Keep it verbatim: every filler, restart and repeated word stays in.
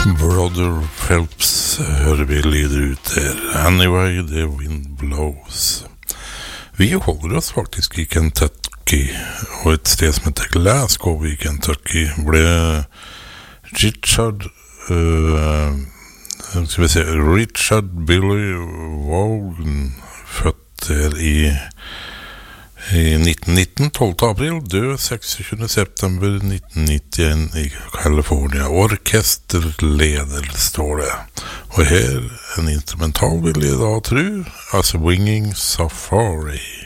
Brother Phelps hører vi lyder ut der. Anyway, the wind blows. Vi holder oss faktisk i Kentucky, og et sted som heter Glasgow i Kentucky ble Richard uh, skal vi se, Richard Billy Vaughan født der i I nitten nitten, tolvte april, død seksogtyvende september nitten nittien i California. Orkesterleder står det. Og her en instrumental vil jeg da tro, A Swinging Safari.